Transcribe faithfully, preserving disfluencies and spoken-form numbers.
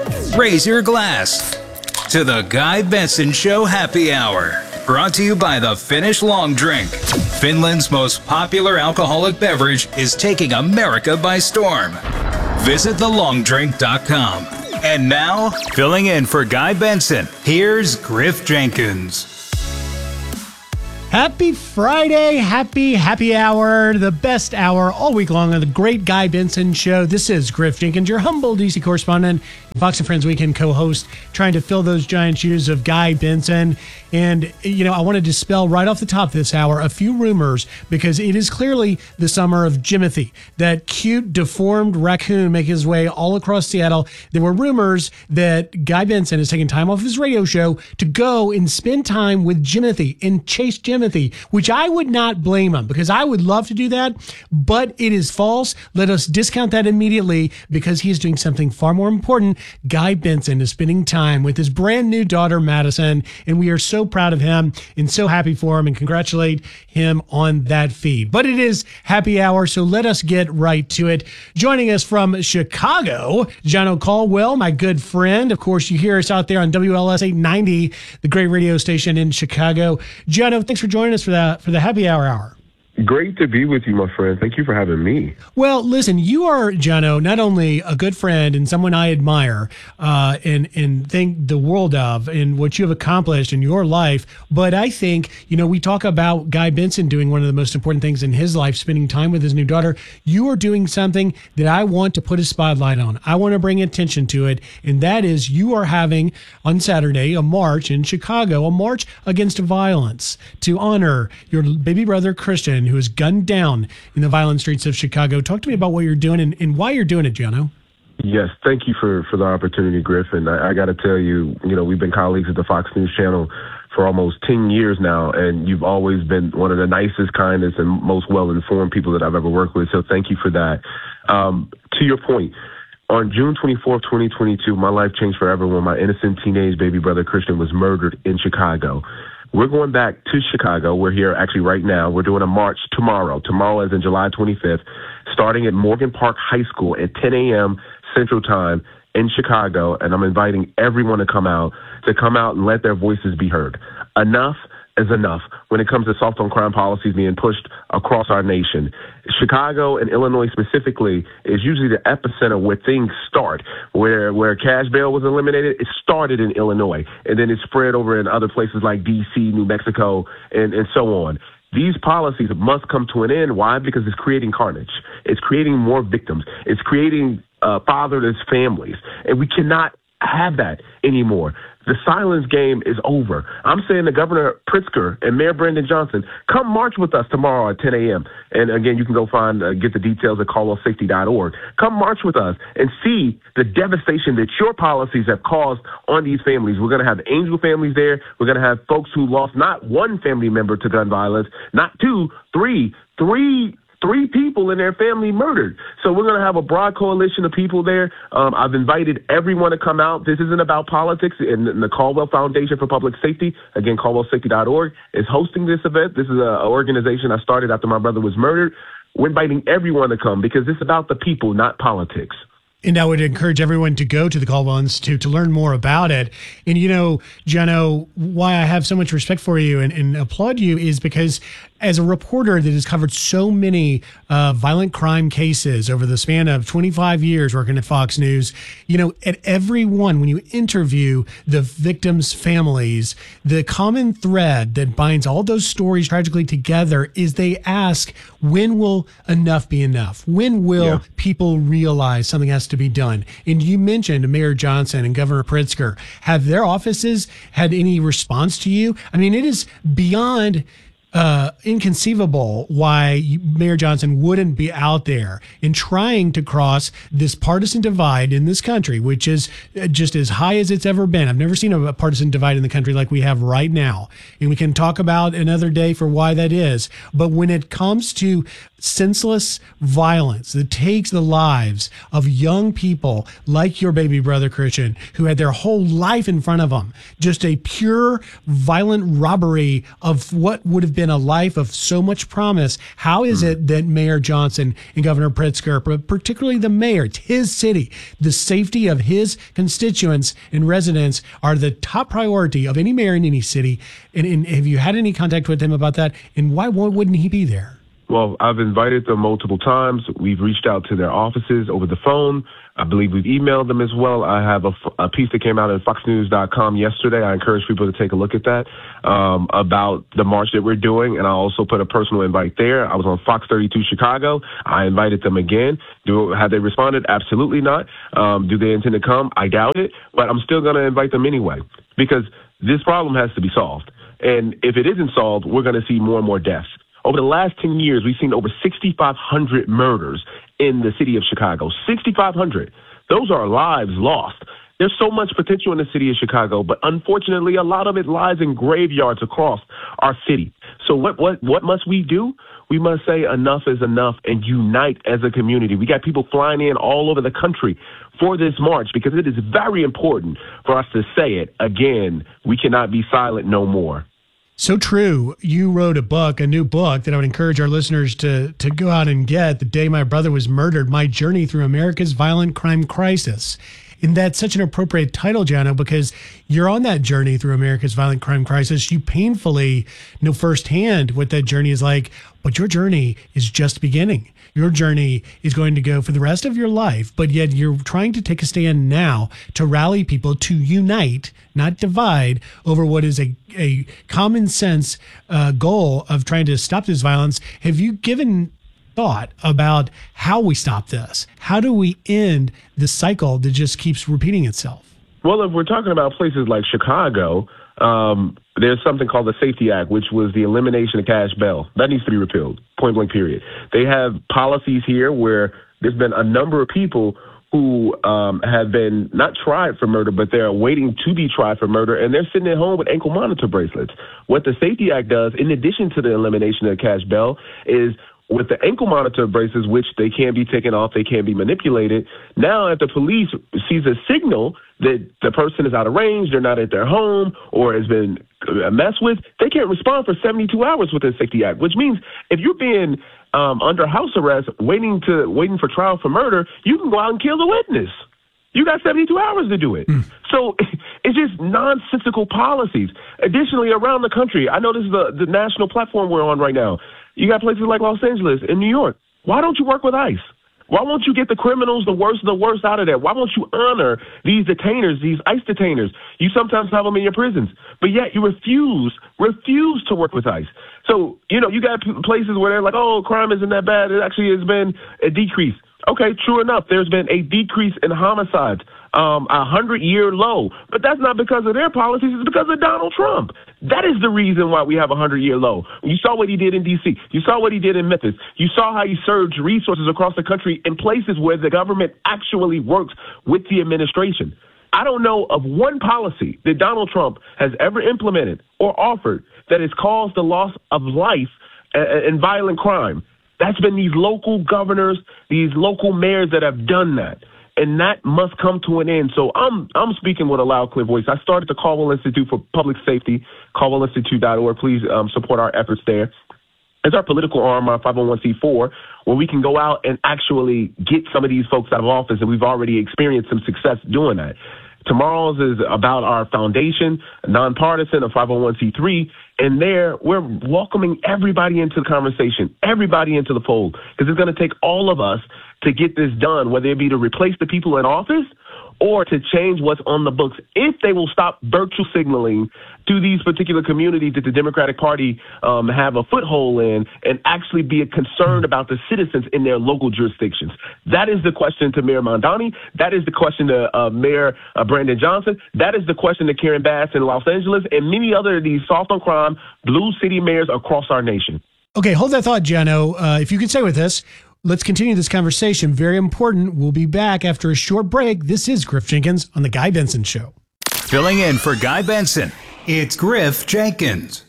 Raise your glass to the Guy Benson Show Happy Hour. Brought to you by the Finnish Long Drink. Finland's most popular alcoholic beverage is taking America by storm. Visit the long drink dot com. And now, filling in for Guy Benson, here's Griff Jenkins. Happy Friday, happy happy hour, the best hour all week long on the Great Guy Benson Show. This is Griff Jenkins, your humble D C correspondent, Fox and Friends Weekend co-host, trying to fill those giant shoes of Guy Benson. And, you know, I want to dispel right off the top this hour a few rumors, because it is clearly the summer of Jimothy, that cute, deformed raccoon making his way all across Seattle. There were rumors that Guy Benson is taking time off his radio show to go and spend time with Jimothy and chase Jimothy, which I would not blame him, because I would love to do that, but it is false. Let us discount that immediately, because he is doing something far more important. Guy Benson is spending time with his brand new daughter, Madison, and we are so proud of him and so happy for him and congratulate him on that feed. But it is happy hour, so let us get right to it. Joining us from Chicago, Jono Caldwell, my good friend. Of course, you hear us out there on W L S eight ninety, the great radio station in Chicago. Jono, thanks for joining us for that for the happy hour hour. Great to be with you, my friend. Thank you for having me. Well, listen, you are, Jono, not only a good friend and someone I admire uh, and, and think the world of and what you have accomplished in your life, but I think, you know, we talk about Guy Benson doing one of the most important things in his life, spending time with his new daughter. You are doing something that I want to put a spotlight on. I want to bring attention to it, and that is you are having on Saturday a march in Chicago, a march against violence to honor your baby brother, Christian, who was gunned down in the violent streets of Chicago. Talk to me about what you're doing and, and why you're doing it, Jono. Yes, thank you for, for the opportunity, Griff. And I, I got to tell you, you know, we've been colleagues at the Fox News Channel for almost ten years now, and you've always been one of the nicest, kindest, and most well-informed people that I've ever worked with. So thank you for that. Um, to your point, on June twenty-fourth, twenty twenty-two, my life changed forever when my innocent teenage baby brother, Christian, was murdered in Chicago. We're going back to Chicago. We're here actually right now. We're doing a march tomorrow. Tomorrow is in July twenty-fifth, starting at Morgan Park High School at ten a.m. Central Time in Chicago. And I'm inviting everyone to come out, to come out and let their voices be heard. Enough is enough when it comes to soft on crime policies being pushed across our nation. Chicago and Illinois specifically is usually the epicenter where things start. Where where cash bail was eliminated, it started in Illinois, and then it spread over in other places like D C, New Mexico, and, and so on. These policies must come to an end. Why? Because it's creating carnage. It's creating more victims. It's creating uh, fatherless families, and we cannot have that anymore. The silence game is over. I'm saying to Governor Pritzker and Mayor Brandon Johnson, come march with us tomorrow at ten a.m. And again, you can go find, uh, get the details at caldwell safety dot org. Come march with us and see the devastation that your policies have caused on these families. We're going to have angel families there. We're going to have folks who lost not one family member to gun violence, not two, three, three Three people and their family murdered. So we're going to have a broad coalition of people there. Um, I've invited everyone to come out. This isn't about politics. And the Caldwell Foundation for Public Safety, again, caldwell safety dot org, is hosting this event. This is an organization I started after my brother was murdered. We're inviting everyone to come because it's about the people, not politics. And I would encourage everyone to go to the Caldwell Institute to learn more about it. And, you know, Jono, why I have so much respect for you and, and applaud you is because as a reporter that has covered so many uh, violent crime cases over the span of twenty-five years working at Fox News, you know, at every one, when you interview the victims' families, the common thread that binds all those stories tragically together is they ask, when will enough be enough? When will yeah. people realize something has to be done? And you mentioned Mayor Johnson and Governor Pritzker. Have their offices had any response to you? I mean, it is beyond uh, inconceivable why Mayor Johnson wouldn't be out there and trying to cross this partisan divide in this country, which is just as high as it's ever been. I've never seen a partisan divide in the country like we have right now. And we can talk about another day for why that is. But when it comes to senseless violence that takes the lives of young people like your baby brother Christian, who had their whole life in front of them, just a pure violent robbery of what would have been a life of so much promise. How is it that Mayor Johnson and Governor Pritzker, but particularly the mayor, it's his city, the safety of his constituents and residents are the top priority of any mayor in any city? And, and have you had any contact with him about that? And why wouldn't he be there? Well, I've invited them multiple times. We've reached out to their offices over the phone. I believe we've emailed them as well. I have a, a piece that came out at fox news dot com yesterday. I encourage people to take a look at that um, about the march that we're doing. And I also put a personal invite there. I was on Fox thirty-two Chicago. I invited them again. Do Have they responded? Absolutely not. Um, do they intend to come? I doubt it. But I'm still going to invite them anyway, because this problem has to be solved. And if it isn't solved, we're going to see more and more deaths. Over the last ten years, we've seen over sixty-five hundred murders in the city of Chicago. sixty-five hundred. Those are lives lost. There's so much potential in the city of Chicago, but unfortunately, a lot of it lies in graveyards across our city. So what, what, what must we do? We must say enough is enough and unite as a community. We got people flying in all over the country for this march because it is very important for us to say it again. We cannot be silent no more. So true. You wrote a book, a new book that I would encourage our listeners to to go out and get, The Day My Brother Was Murdered, My Journey Through America's Violent Crime Crisis. And that's such an appropriate title, Jano, because you're on that journey through America's violent crime crisis. You painfully know firsthand what that journey is like, but your journey is just beginning. Your journey is going to go for the rest of your life, but yet you're trying to take a stand now to rally people to unite, not divide, over what is a, a common sense uh, goal of trying to stop this violence. Have you given thought about how we stop this? How do we end the cycle that just keeps repeating itself? Well, if we're talking about places like Chicago, um, there's something called the Safety Act, which was the elimination of cash bail. That needs to be repealed, point blank, period. They have policies here where there's been a number of people who um, have been not tried for murder, but they're waiting to be tried for murder, and they're sitting at home with ankle monitor bracelets. What the Safety Act does, in addition to the elimination of cash bail, is with the ankle monitor braces, which they can't be taken off, they can't be manipulated. Now, if the police sees a signal that the person is out of range, they're not at their home, or has been messed with, they can't respond for seventy-two hours with the Safety Act, which means if you're being um, under house arrest, waiting to waiting for trial for murder, you can go out and kill the witness. You got seventy-two hours to do it. Mm. So it's just nonsensical policies. Additionally, around the country, I know this is the, the national platform we're on right now. You got places like Los Angeles and New York. Why don't you work with ICE? Why won't you get the criminals, the worst of the worst out of there? Why won't you honor these detainers, these ICE detainers? You sometimes have them in your prisons, but yet you refuse, refuse to work with ICE. So, you know, you got places where they're like, oh, crime isn't that bad. It actually has been a decrease. Okay, true enough, there's been a decrease in homicides, um, a hundred-year low. But that's not because of their policies. It's because of Donald Trump. That is the reason why we have a hundred-year low. You saw what he did in D C. You saw what he did in Memphis. You saw how he surged resources across the country in places where the government actually works with the administration. I don't know of one policy that Donald Trump has ever implemented or offered that has caused the loss of life and violent crime. That's been these local governors, these local mayors that have done that. And that must come to an end. So I'm I'm speaking with a loud, clear voice. I started the Caldwell Institute for Public Safety, caldwell institute dot org. Please um, support our efforts there. It's our political arm, our five oh one c four, where we can go out and actually get some of these folks out of office, and we've already experienced some success doing that. Tomorrow's is about our foundation, nonpartisan, a five oh one c three, and there we're welcoming everybody into the conversation, everybody into the fold, because it's going to take all of us to get this done, whether it be to replace the people in office or to change what's on the books, if they will stop virtue signaling to these particular communities that the Democratic Party um, have a foothold in, and actually be concerned about the citizens in their local jurisdictions. That is the question to Mayor Mamdani. That is the question to uh, Mayor uh, Brandon Johnson. That is the question to Karen Bass in Los Angeles and many other of these soft on crime blue city mayors across our nation. Okay, hold that thought, Jano. Uh, if you could stay with us, let's continue this conversation. Very important. We'll be back after a short break. This is Griff Jenkins on The Guy Benson Show. Filling in for Guy Benson, it's Griff Jenkins.